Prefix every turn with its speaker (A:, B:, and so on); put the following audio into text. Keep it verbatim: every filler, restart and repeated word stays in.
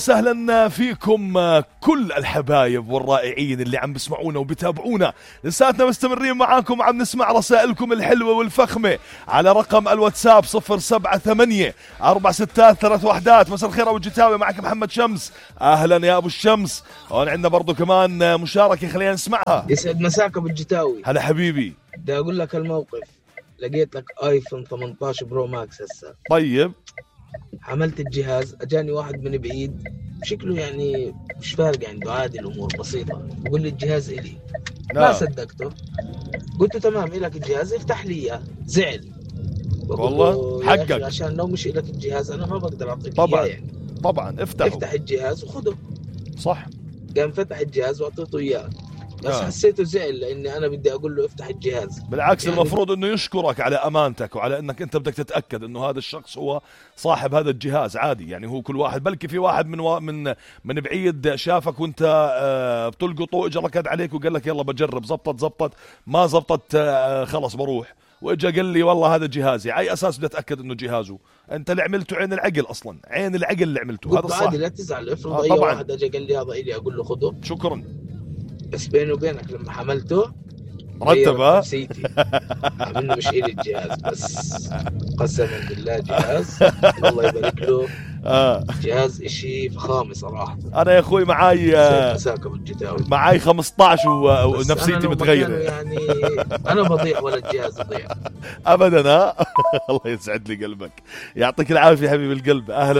A: سهلا فيكم كل الحبايب والرائعين اللي عم بسمعونا وبتابعونا. لساتنا مستمرين معاكم، عم نسمع رسائلكم الحلوة والفخمة على رقم الواتساب صفر سبعة ثمانية أربع ستات ثلاث وحدات. مساء الخير أبو الجتاوي، معك محمد شمس. أهلا يا أبو الشمس. هون عندنا برضو كمان مشاركة، خلينا نسمعها.
B: يسعد مساك أبو الجتاوي.
A: هلا حبيبي.
B: بدي أقول لك الموقف، لقيت لك آيفون ثمانية عشر برو ماكس هسه.
A: طيب
B: حملت الجهاز، اجاني واحد من بعيد شكله يعني مش فارق عنده، عادي الامور بسيطه، يقول لي الجهاز الي.
A: لا.
B: ما صدقته، قلت له تمام إلك الجهاز افتح لي اياه. زعل
A: والله حقك،
B: عشان لو مش إلك الجهاز انا ما بقدر اعطيك
A: طبعا
B: اياه يعني.
A: طبعا افتح
B: افتح الجهاز وخده.
A: صح.
B: قام فتح الجهاز واعطيته اياه، بس
A: آه.
B: حسيته زعل لاني انا بدي اقول له افتح الجهاز.
A: بالعكس
B: يعني
A: المفروض انه يشكرك على امانتك وعلى انك انت بدك تتاكد انه هذا الشخص هو صاحب هذا الجهاز. عادي يعني، هو كل واحد، بلكي في واحد من و... من من بعيد شافك وانت آه بتلقط واجا ركض عليك وقال لك يلا بجرب، زبطت زبطت، ما زبطت آه خلص بروح، واجا قال لي والله هذا جهازي. على اساس بدي اتاكد انه جهازه. انت اللي عملته عين العقل، اصلا عين العقل اللي عملته، هذا الصح.
B: عادي لا تزعل، افرض
A: آه
B: اي
A: طبعاً.
B: واحد اجى قال لي هذا الي اقول له خده
A: شكرا.
B: بس بيني وبينك لما حملته
A: مرتب ها
B: نفسيتي، منه مش إلي الجهاز، بس قسما بالله جهاز الله يبارك له.
A: آه.
B: جهاز اشي فخامه صراحه.
A: انا يا اخوي معاي آه
B: مساك ابو الجتاوي،
A: معاي خمسطعش و...
B: بس
A: ونفسيتي
B: أنا لو
A: متغيره
B: مكانه يعني انا بضيع ولا الجهاز يضيع
A: ابدا. ها الله يسعد لي قلبك، يعطيك العافيه حبيب القلب. اهلا.